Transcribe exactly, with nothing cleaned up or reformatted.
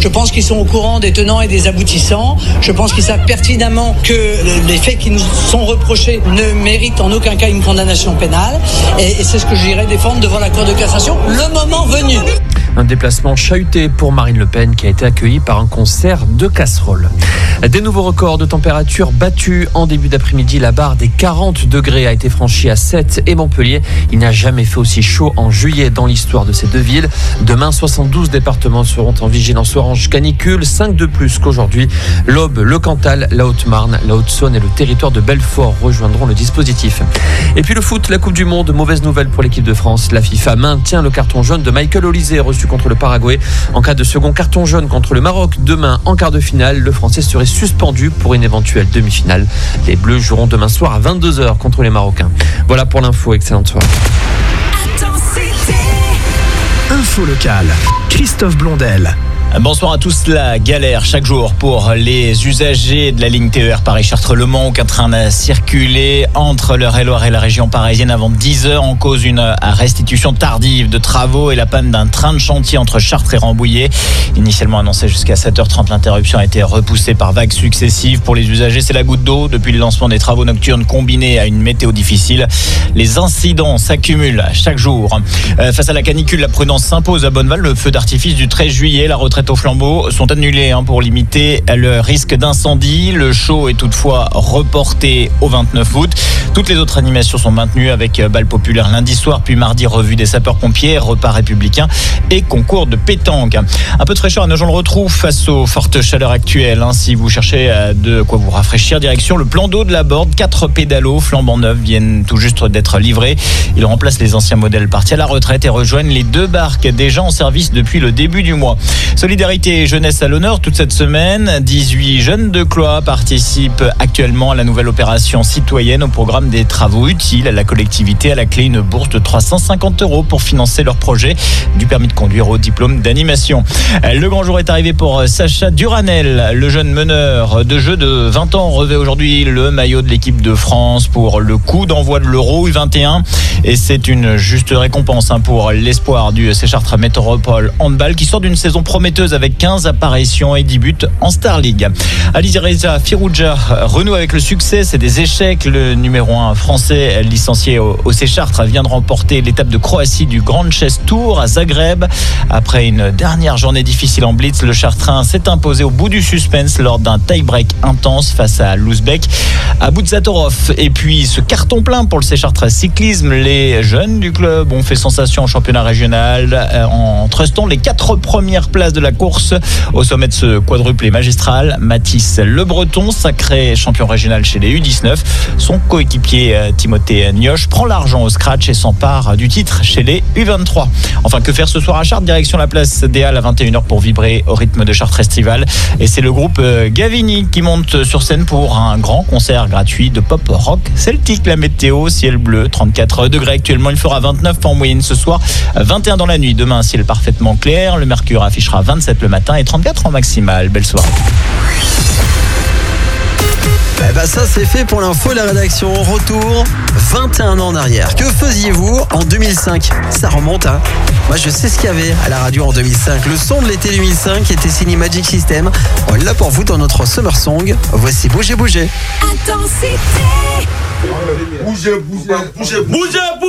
Je pense qu'ils sont au courant des tenants et des aboutissants. Je pense qu'ils savent pertinemment que les faits qui nous sont reprochés ne méritent en aucun cas une condamnation pénale. Et, et c'est ce que j'irai défendre devant la Cour de cassation le moment venu. Un déplacement chahuté pour Marine Le Pen qui a été accueilli par un concert de casseroles. Des nouveaux records de température battus en début d'après-midi. La barre des quarante degrés a été franchie à Sète et Montpellier. Il n'a jamais fait aussi chaud en juillet dans l'histoire de ces deux villes. Demain, soixante-douze départements seront en vigilance orange canicule, cinq de plus qu'aujourd'hui. L'Aube, le Cantal, la Haute-Marne, la Haute-Saône et le territoire de Belfort rejoindront le dispositif. Et puis le foot, la Coupe du Monde, mauvaise nouvelle pour l'équipe de France. La FIFA maintient le carton jaune de Michael Olise reçu contre le Paraguay. En cas de second carton jaune contre le Maroc, demain en quart de finale, le Français serait suspendu pour une éventuelle demi-finale. Les Bleus joueront demain soir à vingt-deux heures contre les Marocains. Voilà pour l'info, excellente soirée. Info locale, Christophe Blondel. Bonsoir à tous. La galère chaque jour pour les usagers de la ligne T E R Paris-Chartres-Le Mans. Aucun train n'a circulé entre l'Eure-et-Loir et la région parisienne avant dix heures en cause d'une restitution tardive de travaux et la panne d'un train de chantier entre Chartres et Rambouillet. Initialement annoncé jusqu'à sept heures trente, l'interruption a été repoussée par vagues successives. Pour les usagers, c'est la goutte d'eau depuis le lancement des travaux nocturnes combinés à une météo difficile. Les incidents s'accumulent chaque jour. Euh, face à la canicule, la prudence s'impose à Bonneval. Le feu d'artifice du treize juillet, la retraite aux flambeaux sont annulés hein, pour limiter le risque d'incendie. Le show est toutefois reporté au vingt-neuf août. Toutes les autres animations sont maintenues avec bal populaire lundi soir, puis mardi revue des sapeurs-pompiers, repas républicains et concours de pétanque. Un peu de fraîcheur à Nogent-le-Rotrou face aux fortes chaleurs actuelles. Hein. Si vous cherchez de quoi vous rafraîchir, direction le plan d'eau de la Borde. Quatre pédalos flambant neufs viennent tout juste d'être livrés. Ils remplacent les anciens modèles partis à la retraite et rejoignent les deux barques déjà en service depuis le début du mois. Solidarité et jeunesse à l'honneur toute cette semaine. dix-huit jeunes de Cloix participent actuellement à la nouvelle opération citoyenne au programme des travaux utiles à la collectivité. À la clé, une bourse de trois cent cinquante euros pour financer leur projet du permis de conduire au diplôme d'animation. Le grand jour est arrivé pour Sacha Duranel. Le jeune meneur de jeu de vingt ans revêt aujourd'hui le maillot de l'équipe de France pour le coup d'envoi de l'Euro U vingt et un. Et c'est une juste récompense pour l'espoir du C Chartres Métropole Handball qui sort d'une saison prometteuse avec quinze apparitions et dix buts en Star League. Alizereza Firoudja renoue avec le succès, c'est des échecs. Le numéro un français licencié au C Chartres vient de remporter l'étape de Croatie du Grand Chess Tour à Zagreb. Après une dernière journée difficile en blitz, le Chartrain s'est imposé au bout du suspense lors d'un tie-break intense face à l'Ouzbek Abouzatorov. Et puis ce carton plein pour le C Chartres Cyclisme. Les jeunes du club ont fait sensation au championnat régional en trustant les quatre premières places de la course. Au sommet de ce quadruplé magistral, Mathis Le Breton, sacré champion régional chez les U dix-neuf. Son coéquipier Timothée Nioche prend l'argent au scratch et s'empare du titre chez les U vingt-trois. Enfin, que faire ce soir à Chartres? Direction la place des Halles à vingt et une heures pour vibrer au rythme de Chartres Festival. Et c'est le groupe Gavini qui monte sur scène pour un grand concert gratuit de pop rock celtique. La météo, ciel bleu, trente-quatre degrés actuellement. Il fera vingt-neuf en moyenne ce soir, vingt et un dans la nuit. Demain, ciel parfaitement clair. Le mercure affichera vingt-sept le matin et trente-quatre en maximal. Belle soirée. Eh ben ça c'est fait pour l'info et la rédaction. Retour vingt et un ans en arrière. Que faisiez-vous en deux mille cinq? Ça remonte hein. Moi je sais ce qu'il y avait à la radio en deux mille cinq. Le son de l'été deux mille cinq était signé Magic System. On l'a pour vous dans notre Summer Song. Voici Bougez Bougez. Intensité. Bougez, bougez, bougez, bougez, bougez.